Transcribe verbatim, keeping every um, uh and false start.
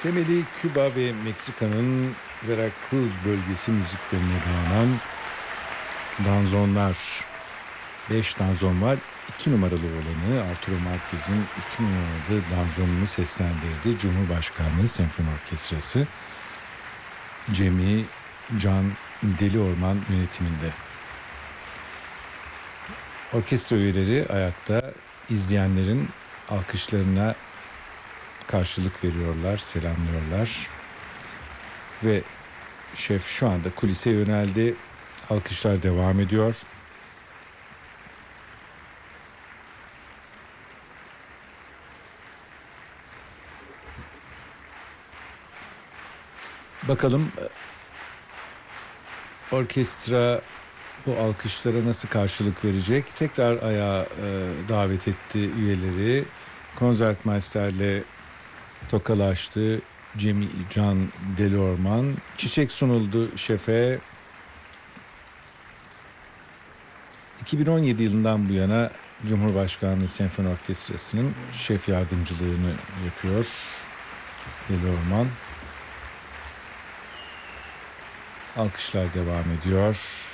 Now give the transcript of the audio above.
Temeli Küba ve Meksika'nın Veracruz bölgesi müziklerine dayanan danzonlar. Beş danzon var. İki numaralı olanı Arturo Márquez'in iki numaralı danzonunu seslendirdi. Cumhurbaşkanlığı Senfoni Orkestrası. Cemi Can Deliorman yönetiminde. Orkestra üyeleri ayakta, izleyenlerin alkışlarına karşılık veriyorlar, selamlıyorlar. Ve şef şu anda kulise yöneldi. Alkışlar devam ediyor. Bakalım orkestra bu alkışlara nasıl karşılık verecek? Tekrar ayağa e, davet etti üyeleri. Konsertmeisterle tokalaştı. Cemi Can Deliorman. Çiçek sunuldu şefe. iki bin on yedi yılından bu yana Cumhurbaşkanlığı Senfoni Orkestrası'nın şef yardımcılığını yapıyor Deliorman. Alkışlar devam ediyor.